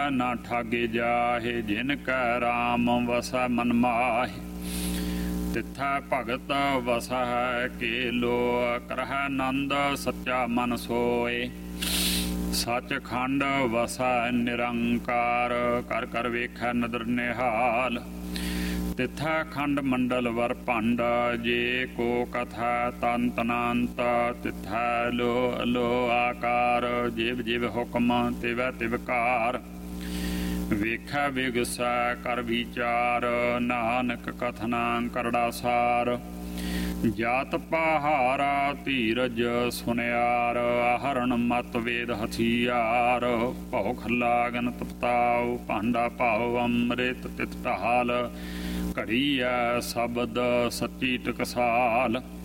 न ठागे जाहे, जिन कै राम वसै मन माहे। तिथै भगत वसै केलो, करहै नंद सच्चा मन सोए। सचखंड वसै निरंकार, कर कर वेखै नदर निहाल। तिथै खंड मंडल वर भंड, जे को कथा तंत अनंत। तिथै लो लो आकार, जिव जिव हुक्म तिवै तिवकार। वेखै विगसै कर विचार, नानक कथना करड़ा सार। जात पहारा धीरज सुनियार, आहरण मत वेद हथियार। भौख लागन तपताऊ, भांडा भाव अमृत तित ढाल। घड़ी है शब्द सच्ची टकसाल।